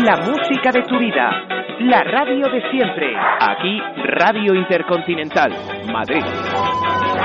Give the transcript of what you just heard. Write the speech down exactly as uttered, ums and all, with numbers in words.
la música de tu vida, la radio de siempre. Aquí, Radio Intercontinental, Madrid.